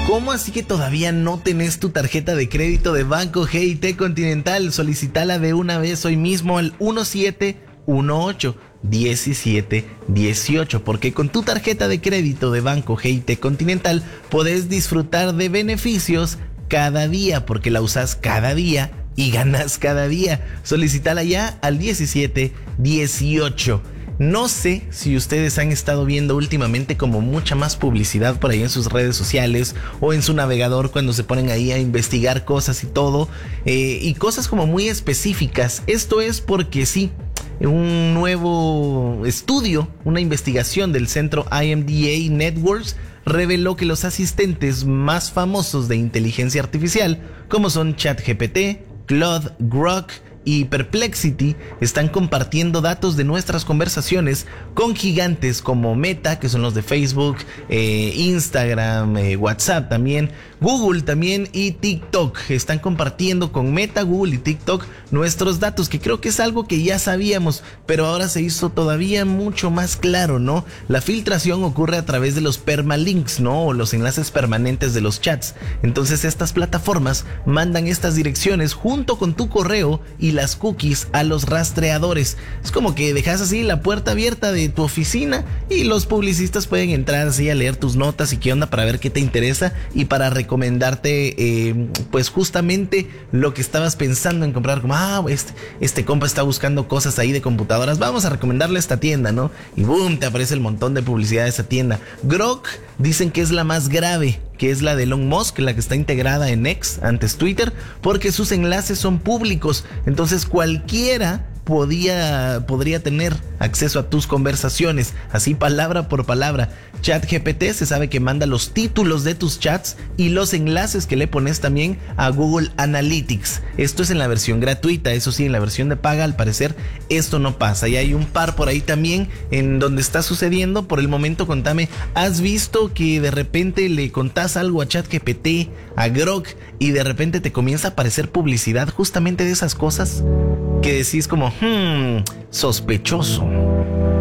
¿Cómo así que todavía no tenés tu tarjeta de crédito de Banco GIT Continental? Solicítala de una vez hoy mismo al 1718-1718, porque con tu tarjeta de crédito de Banco GIT Continental podés disfrutar de beneficios cada día, porque la usás cada día y ganas cada día. Solicítala ya al 1718. No sé si ustedes han estado viendo últimamente como mucha más publicidad por ahí en sus redes sociales o en su navegador cuando se ponen ahí a investigar cosas y todo, y cosas como muy específicas. Esto es porque sí, un nuevo estudio, una investigación del centro IMDA Networks reveló que los asistentes más famosos de inteligencia artificial, como son ChatGPT, Claude, Grok y Perplexity, están compartiendo datos de nuestras conversaciones con gigantes como Meta, que son los de Facebook, Instagram, WhatsApp también, Google también y TikTok. Están compartiendo con Meta, Google y TikTok nuestros datos, que creo que es algo que ya sabíamos, pero ahora se hizo todavía mucho más claro, ¿no? La filtración ocurre a través de los permalinks, ¿no? O los enlaces permanentes de los chats. Entonces estas plataformas mandan estas direcciones junto con tu correo y las cookies a los rastreadores. Es como que dejas así la puerta abierta de tu oficina y los publicistas pueden entrar así a leer tus notas y qué onda para ver qué te interesa y para recomendarte pues justamente lo que estabas pensando en comprar, como este compa está buscando cosas ahí de computadoras, vamos a recomendarle esta tienda, ¿no? Y boom, te aparece el montón de publicidad de esa tienda. Grok dicen que es la más grave, que es la de Elon Musk, la que está integrada en X, antes Twitter, porque sus enlaces son públicos. Entonces cualquiera podría tener acceso a tus conversaciones, así palabra por palabra. ChatGPT se sabe que manda los títulos de tus chats y los enlaces que le pones también a Google Analytics. Esto es en la versión gratuita, eso sí, en la versión de paga al parecer esto no pasa. Y hay un par por ahí también en donde está sucediendo. Por el momento contame, ¿has visto que de repente le contás algo a ChatGPT, a Grok, y de repente te comienza a aparecer publicidad justamente de esas cosas que decís como, sospechoso?